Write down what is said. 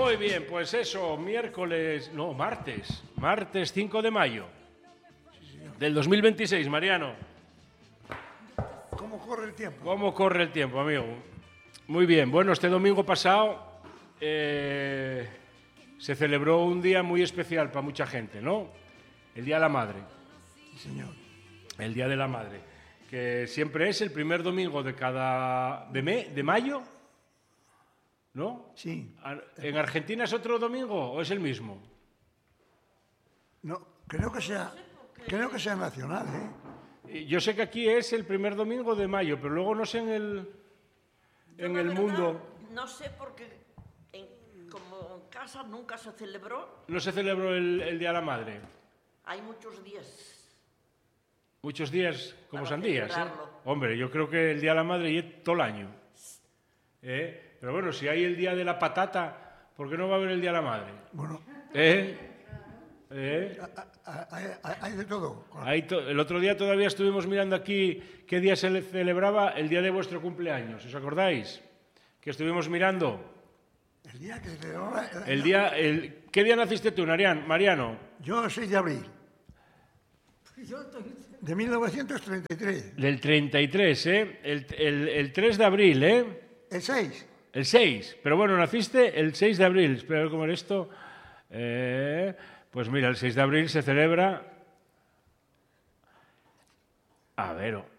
Muy bien, pues eso, martes 5 de mayo del 2026, Mariano. ¿Cómo corre el tiempo? ¿Cómo corre el tiempo, amigo? Muy bien, bueno, este domingo pasado se celebró un día muy especial para mucha gente, ¿no? El Día de la Madre. Sí, señor. El Día de la Madre, que siempre es el primer domingo de mayo, ¿no? Sí. ¿En Argentina es otro domingo o es el mismo? No, creo que sea nacional, ¿eh? Yo sé que aquí es el primer domingo de mayo, pero luego no sé en el mundo. No sé porque como en casa nunca se celebró. ¿No se celebró el Día de la Madre? Hay muchos días. Muchos días como Para sandías, ¿eh? celebrarlo. Hombre, yo creo que el Día de la Madre es todo el año. Pero bueno, si hay el Día de la Patata, ¿por qué no va a haber el Día de la Madre? Bueno, hay de todo. El otro día todavía estuvimos mirando aquí qué día se celebraba el día de vuestro cumpleaños. ¿Os acordáis? Que estuvimos mirando. El día que se celebraba... ¿Qué día naciste tú, Mariano? Yo, el 6 de abril. De 1933. Del 33, ¿eh? El 3 de abril, ¿eh? El 6. El 6. Pero bueno, naciste el 6 de abril. Espera a ver cómo era esto. Pues mira, el 6 de abril se celebra... A ver...